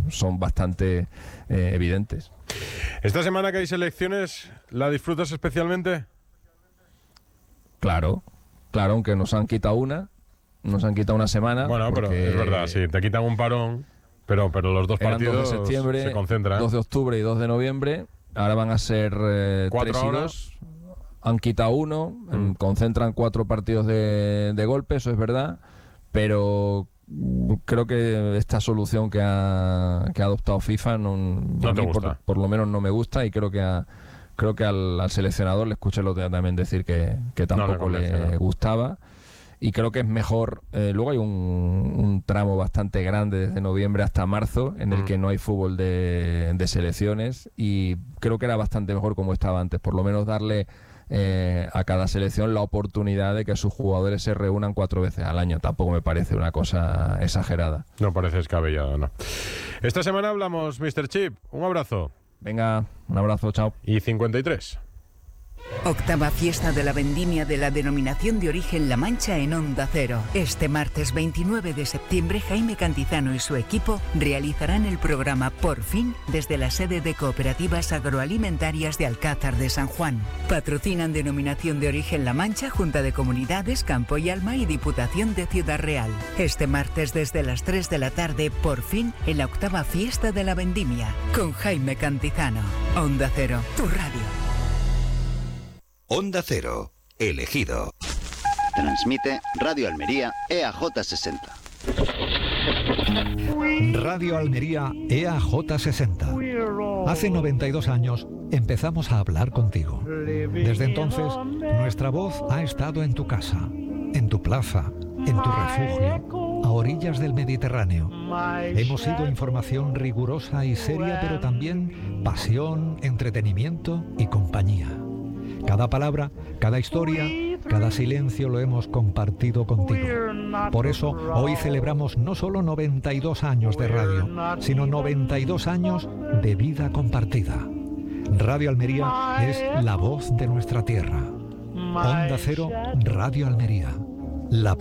son bastante evidentes. ¿Esta semana que hay selecciones la disfrutas especialmente? Claro, aunque nos han quitado una semana. Bueno, pero es verdad, sí, te quitan un parón, pero los dos partidos 2 de septiembre, se concentran. 2 de octubre y 2 de noviembre. Ahora van a ser 3 y 2. Han quitado uno, concentran 4 partidos de golpe, eso es verdad, pero creo que esta solución que ha adoptado FIFA no te gusta. Por lo menos no me gusta, y creo que al seleccionador le escuché el otro día también decir que tampoco le gustaba. Y creo que es mejor. Luego hay un tramo bastante grande desde noviembre hasta marzo en el que no hay fútbol de selecciones, y creo que era bastante mejor como estaba antes, por lo menos darle a cada selección la oportunidad de que sus jugadores se reúnan 4 veces al año. Tampoco me parece una cosa exagerada. No parece descabellado, no. Esta semana hablamos, Mr. Chip. Un abrazo. Venga, un abrazo, chao. Y 53. Octava fiesta de la vendimia de la denominación de origen La Mancha en Onda Cero. Este martes 29 de septiembre, Jaime Cantizano y su equipo realizarán el programa Por Fin desde la sede de Cooperativas Agroalimentarias de Alcázar de San Juan. Patrocinan denominación de origen La Mancha, Junta de Comunidades, Campo y Alma y Diputación de Ciudad Real. Este martes desde las 3 de la tarde, Por Fin, en la octava fiesta de la vendimia, con Jaime Cantizano. Onda Cero, tu radio. Onda Cero, elegido. Transmite Radio Almería EAJ 60. Radio Almería EAJ 60. Hace 92 años empezamos a hablar contigo. Desde entonces, nuestra voz ha estado en tu casa, en tu plaza, en tu refugio, a orillas del Mediterráneo. Hemos sido información rigurosa y seria, pero también pasión, entretenimiento y compañía. Cada palabra, cada historia, cada silencio lo hemos compartido contigo. Por eso, hoy celebramos no solo 92 años de radio, sino 92 años de vida compartida. Radio Almería es la voz de nuestra tierra. Onda Cero, Radio Almería. La